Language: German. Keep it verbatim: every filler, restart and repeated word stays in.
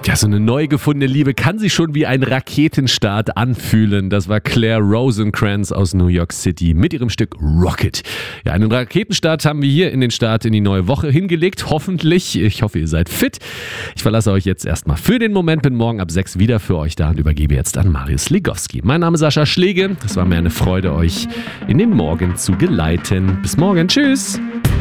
Ja, so eine neu gefundene Liebe kann sich schon wie ein Raketenstart anfühlen. Das war Claire Rosencrantz aus New York City mit ihrem Stück Rocket. Ja, einen Raketenstart haben wir hier in den Start in die neue Woche hingelegt. Hoffentlich. Ich hoffe, ihr seid fit. Ich verlasse euch jetzt erstmal für den Moment. Bin morgen ab sechs wieder für euch da und übergebe jetzt an Marius Legowski. Mein Name ist Sascha Schläge. Es war mir eine Freude, euch in den Morgen zu geleiten. Bis morgen. Tschüss.